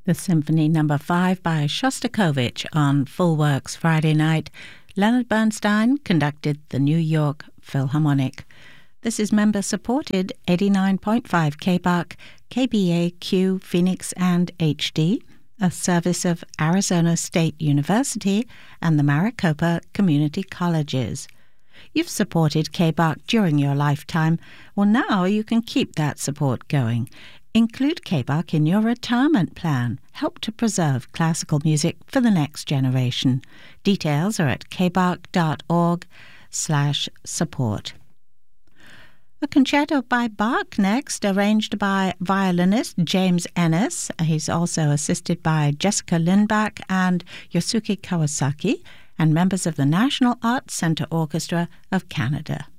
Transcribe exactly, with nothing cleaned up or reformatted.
The Symphony Number five by Shostakovich on Full Works Friday night. Leonard Bernstein conducted the New York Philharmonic. This is member-supported eighty-nine point five K B A C, K B A Q, Phoenix, and H D, a service of Arizona State University and the Maricopa Community Colleges. You've supported K B A C during your lifetime. Well, now you can keep that support going. Include K B A C in your retirement plan. Help to preserve classical music for the next generation. Details are at kbac.org slash support. A concerto by Bach next, arranged by violinist James Ennis. He's also assisted by Jessica Lindbach and Yosuke Kawasaki, and members of the National Arts Centre Orchestra of Canada.